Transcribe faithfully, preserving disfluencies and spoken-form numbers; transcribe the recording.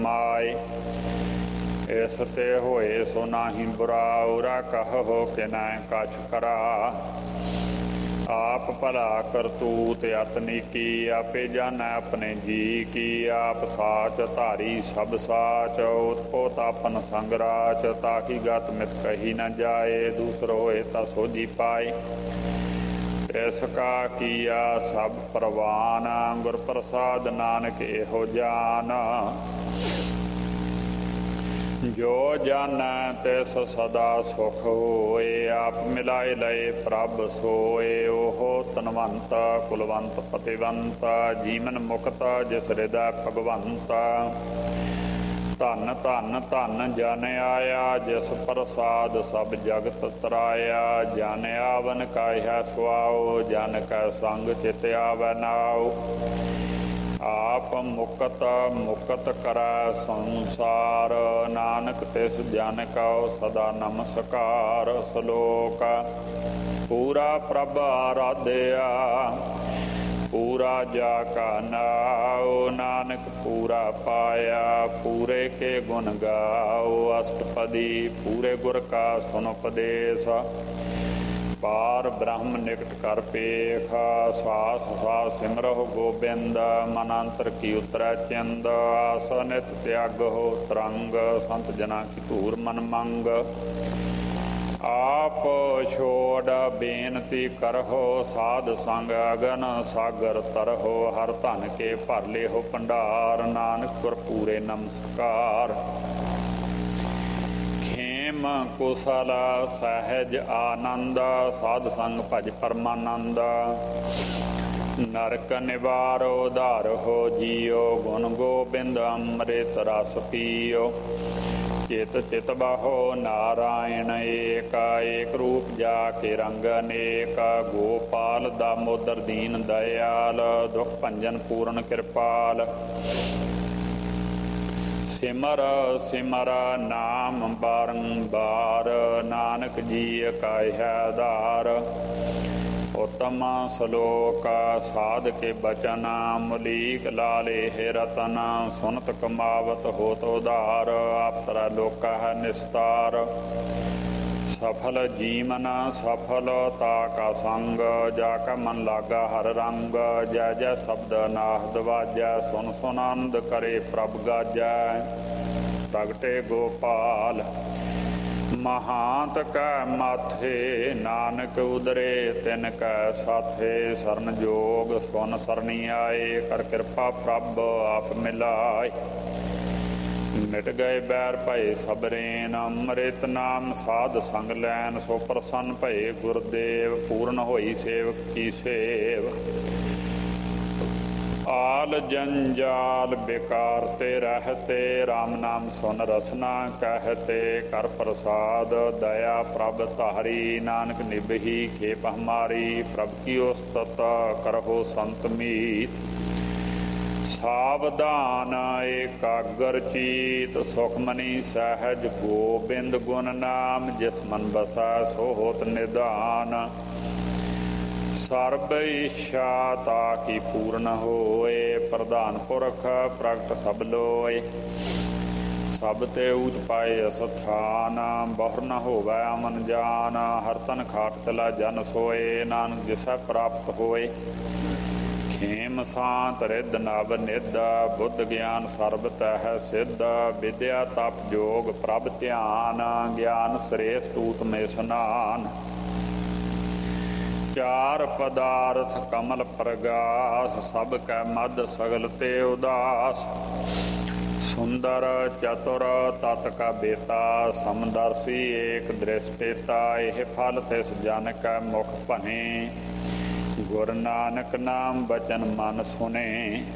My इस ते होए सो नाही बुरा उरा कहो कि न कछ करा। आप भला करतूत अतनी की आपे जाना अपने जी की। आप साच धारी सब साच उत्पोत अपन संगराच। ताकि गत मित कही न जाए दूसरो होए ता सोझी पाए। इसका किया सब परवान गुर प्रसाद नानक एहो जान। जो जान तिस सदा सुख होए आप मिलाए लए प्रभ सोए। ओहो तनवंत कुलवंत पतिवंत जीवन मुक्त जिस हृदय भगवंत। धन धन धन जन आया जिस प्रसाद सब जगत तराया। जन आवन काह्या सुआओ जन कै संग चित आवै नाओ। आप मुकत मुकत करै संसार नानक तिस जन कौ सदा नमस्कार। सलोक पूरा प्रभ आराध्या पूरा जा का नाओ। नानक पूरा पाया पूरे के गुण गाओ। अष्टपदी पूरे गुर का सुन उपदेश। पार ब्रह्म निकट कर पेख सास सास सिमरहो गोबिंद। मनांतर की उतरै चिंद आस नित त्याग हो तरंग। संत जना की धूर मन मंग। आप छोड़ बेनती करहो साध संग अगन सागर तरहो। हर धन के भर ले हो भंडार नानक गुर पूरे नमस्कार। खेम कुशल सहज आनंद साध संग भज परमानंद। नरक निवारो उधार हो जियो गुण गोबिंद अमृत रस पियो। चित चित बहो नारायण एक एक रूप जाके रंग अनेक। गोपाल दामोदर दीन दयाल दुख भंजन पूर्ण कृपाल। सिमर सिमर नाम बारंबार नानक जी काह्या आधार। उत्तम सलोक साध के बचन मुलीक लाले हे रतन। सुनत कमावत होत उधार आप तरा लोक है निस्तार। सफल जीवन सफलता का संग जाका मन लागा हर रंग। जय जय शब्द नाहद वाजै सुन सुन आनंद करे प्रभ गाजै। प्रगटे गोपाल महांत कै माथे नानक उदरे तिन कै साथे। सरन जोग सुन सरनी आए कर कृपा प्रभ आप मिलाए। मिट गए बैर भय सबरेन अमृत नाम साध संग लैन। सो प्रसन्न भये गुरदेव पूर्ण होई सेवक की सेव। आल जंजाल बेकार ते रहते राम नाम सुन रसना कहते। कर प्रसाद दया प्रभ तारी नानक निभही खेप हमारी। प्रभ की उस्तत करहो संत मीत। सावधान एकाग्र चीत सुखमनी सहज गोबिंद गुण नाम। जिस मन बसा सो होत निदान। सर्ब इच्छा ताकि पूर्ण होए। प्रधान पुरख प्रगट सब लोए। सब ते ऊच पाए असथान बहुर न होवै अमन जान। हर तन खाट तला जन सोए नानक जिसै प्राप्त होए। खेम शांत रिद नव निद बुद्ध ज्ञान सर्ब तह सिद्ध। विद्या तप जोग प्रभ ध्यान ज्ञान श्रेष्ठ ऊत में स्नान। चार पदार्थ कमल प्रगास सब कै मद सगल ते उदास। सुंदर चतुर तत का बेता समदर्शी एक दृष्टिता। यह फल तिस जन कै मुख भने गुर नानक नाम बचन मन सुने।